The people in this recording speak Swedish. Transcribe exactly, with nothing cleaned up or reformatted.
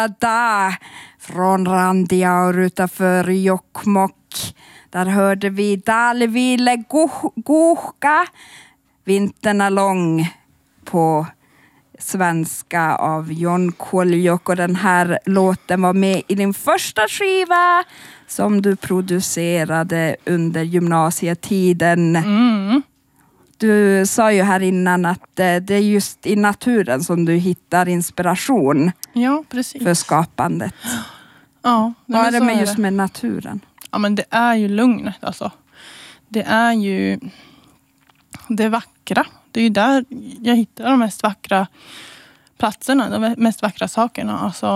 Där från Randiaur utanför Jokkmokk. Där hörde vi Dalvile Guhka. Vintern är lång på svenska av John Kuljok. Och den här låten var med i din första skiva som du producerade under gymnasietiden. Mm. Du sa ju här innan att det är just i naturen som du hittar inspiration. Ja, precis. För skapandet. Ja, vad är det med är just det. med naturen? Ja, men det är ju lugnet alltså. Det är ju det vackra. Det är ju där jag hittar de mest vackra platserna, de mest vackra sakerna. Alltså